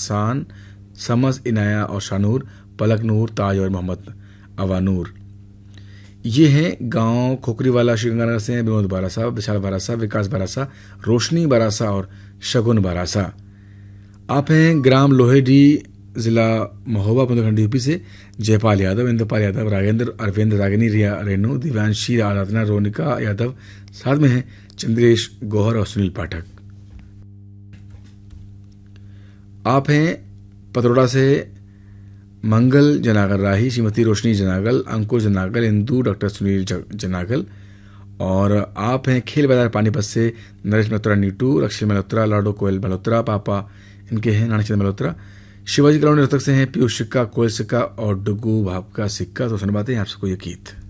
एहसान, समस, इनाया और शानूर, पलक नूर, ताज और मोहम्मद अवानूर। ये हैं गांव खोखरीवाला श्रीगंगानगर से हैं विनोद बारासा, विशाल बारासा, विकास बारासा, रोशनी बारासा और शगुन बारासा। आप हैं ग्राम लोहेडी, जिला महोबा, बुंदेलखंड यूपी से जयपाल यादव, इंद्रपाल यादव, राजेंद्र, अरविंद, रागिनी, रिया, रेणु, दिव्यांशी, आराधना, रोनिका यादव। साथ में हैं चंद्रेश, गौहर और सुनील पाठक। आप हैं पतरोड़ा से मंगल जनागल राही, श्रीमती रोशनी जनागल, अंकुर जनागल, इंदू, डॉक्टर सुनील जनागल। और आप हैं खेल बाजार पानीपत से नरेश मल्होत्रा, नीटू, रक्षी मल्होत्रा, लाडो कोयल मल्होत्रा, पापा इनके हैं नानीचंद मल्होत्रा। शिवाजी कॉलोनी रोहतक से हैं पीयूष सिक्का, कोयल सिक्का और डुगू भाप का सिक्का। तो सुनवाते हैं आप सबको ये गीत।